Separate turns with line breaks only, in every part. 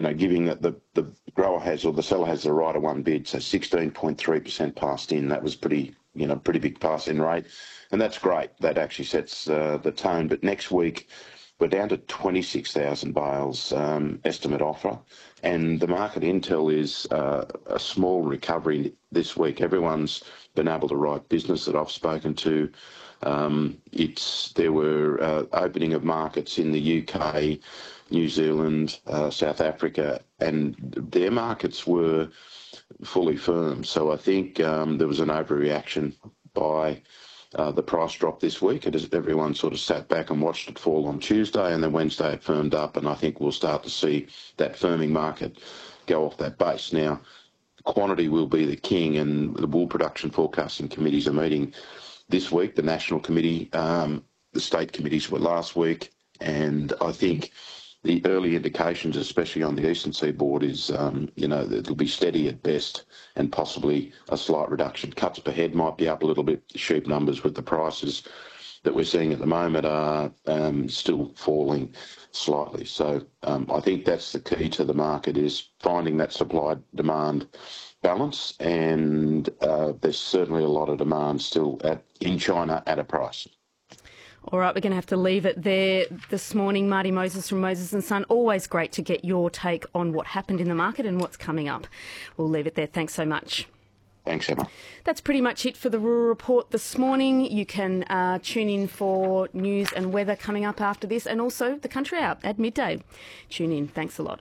giving that the grower has or the seller has the right of one bid, so 16.3% passed in. That was pretty big pass-in rate, and that's great. That actually sets the tone. But next week, we're down to 26,000 bales estimate offer, and the market intel is a small recovery this week. Everyone's been able to write business that I've spoken to. There were opening of markets in the UK, New Zealand, South Africa, and their markets were fully firm. So I think there was an overreaction by the price drop this week. Everyone sort of sat back and watched it fall on Tuesday, and then Wednesday it firmed up, and I think we'll start to see that firming market go off that base. Now, quantity will be the king, and the Wool Production Forecasting Committees are meeting this week. The National Committee, the state committees were last week, and I think the early indications, especially on the eastern seaboard, is it'll be steady at best and possibly a slight reduction. Cuts per head might be up a little bit. Sheep numbers with the prices that we're seeing at the moment are still falling slightly. So I think that's the key to the market, is finding that supply-demand balance, and there's certainly a lot of demand still in China at a price.
All right, we're going to have to leave it there this morning. Marty Moses from Moses and Son, always great to get your take on what happened in the market and what's coming up. We'll leave it there. Thanks so much.
Thanks, Emma.
That's pretty much it for the Rural Report this morning. You can tune in for news and weather coming up after this, and also the Country Hour at midday. Tune in. Thanks a lot.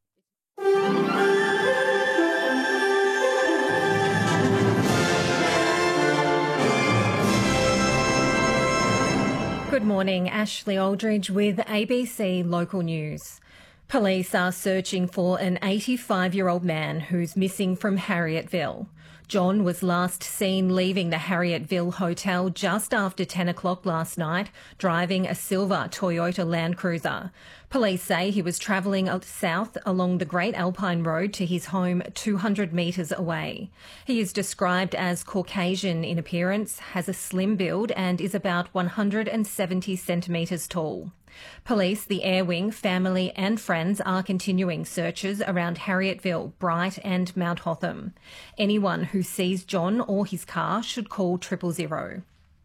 Good morning, Ashley Aldridge with ABC Local News. Police are searching for an 85-year-old man who's missing from Harrietville. John was last seen leaving the Harrietville Hotel just after 10 o'clock last night, driving a silver Toyota Land Cruiser. Police say he was travelling south along the Great Alpine Road to his home 200 metres away. He is described as Caucasian in appearance, has a slim build and is about 170 centimetres tall. Police, the Air Wing, family and friends are continuing searches around Harrietville, Bright and Mount Hotham. Anyone who sees John or his car should call 000.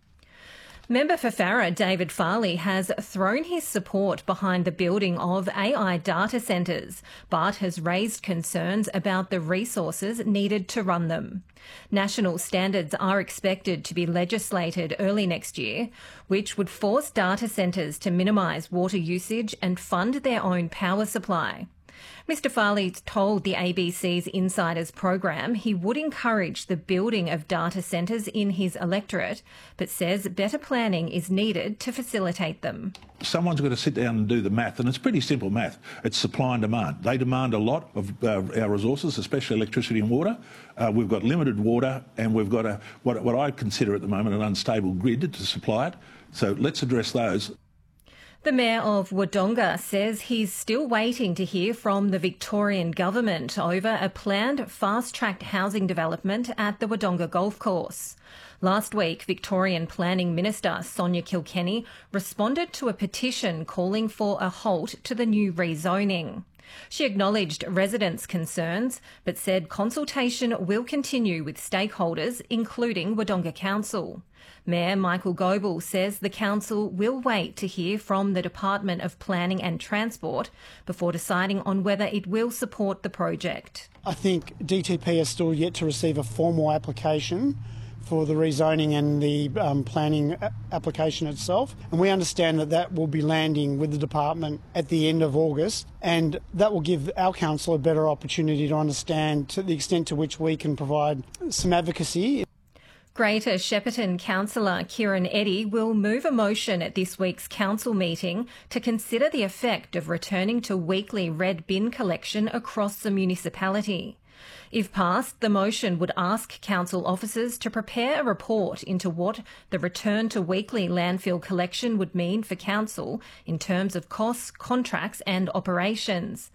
Member for Farrer, David Farley, has thrown his support behind the building of AI data centres, but has raised concerns about the resources needed to run them. National standards are expected to be legislated early next year, which would force data centres to minimise water usage and fund their own power supply. Mr Farley told the ABC's Insiders program he would encourage the building of data centres in his electorate, but says better planning is needed to facilitate them.
Someone's got to sit down and do the math, and it's pretty simple math. It's supply and demand. They demand a lot of our resources, especially electricity and water. We've got limited water, and we've got what I consider at the moment an unstable grid to supply it. So let's address those.
The Mayor of Wodonga says he's still waiting to hear from the Victorian Government over a planned fast-track housing development at the Wodonga Golf Course. Last week, Victorian Planning Minister Sonia Kilkenny responded to a petition calling for a halt to the new rezoning. She acknowledged residents' concerns, but said consultation will continue with stakeholders, including Wodonga Council. Mayor Michael Goebel says the council will wait to hear from the Department of Planning and Transport before deciding on whether it will support the project.
I think DTP is still yet to receive a formal application for the rezoning and the planning application itself. And we understand that will be landing with the department at the end of August, and that will give our council a better opportunity to understand to the extent to which we can provide some advocacy.
Greater Shepparton councillor Kieran Eddy will move a motion at this week's council meeting to consider the effect of returning to weekly red bin collection across the municipality. If passed, the motion would ask council officers to prepare a report into what the return to weekly landfill collection would mean for council in terms of costs, contracts and operations.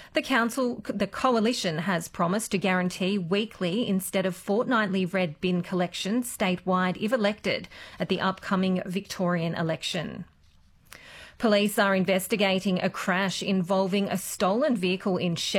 The coalition has promised to guarantee weekly instead of fortnightly red bin collection statewide if elected at the upcoming Victorian election. Police are investigating a crash involving a stolen vehicle in